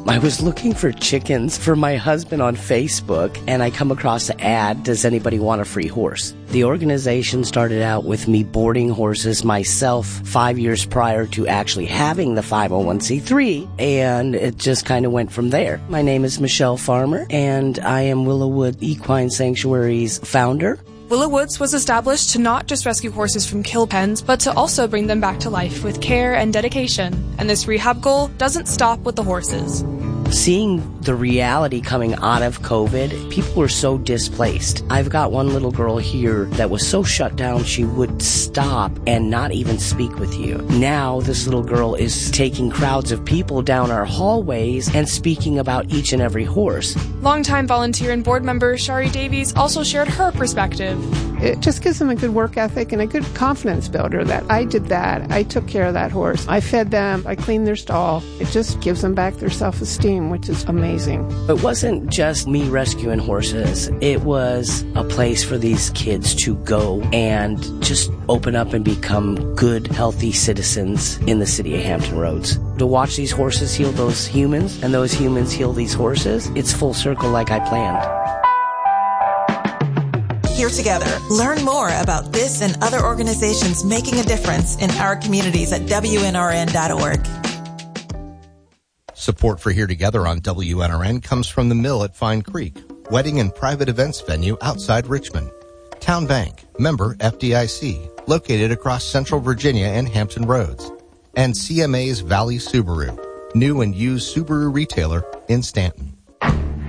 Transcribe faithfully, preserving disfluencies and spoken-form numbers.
I was looking for chickens for my husband on Facebook, and I come across the ad, does anybody want a free horse? The organization started out with me boarding horses myself five years prior to actually having the five oh one c three, and it just kind of went from there. My name is Michelle Farmer, and I am Willowwood Equine Sanctuary's founder. Willow Woods was established to not just rescue horses from kill pens, but to also bring them back to life with care and dedication. And this rehab goal doesn't stop with the horses. Seeing the reality coming out of COVID, people were so displaced. I've got one little girl here that was so shut down she would stop and not even speak with you. Now this little girl is taking crowds of people down our hallways and speaking about each and every horse. Longtime volunteer and board member Shari Davies also shared her perspective. It just gives them a good work ethic and a good confidence builder that I did that. I took care of that horse. I fed them. I cleaned their stall. It just gives them back their self-esteem, which is amazing. It wasn't just me rescuing horses. It was a place for these kids to go and just open up and become good, healthy citizens in the city of Hampton Roads. To watch these horses heal those humans and those humans heal these horses, it's full circle like I planned. Here together. Learn more about this and other organizations making a difference in our communities at W N R N dot org. Support for Here Together on W N R N comes from the Mill at Fine Creek, wedding and private events venue outside Richmond. Town Bank, member F D I C, located across Central Virginia and Hampton Roads. And C M A's Valley Subaru, new and used Subaru retailer in Stanton.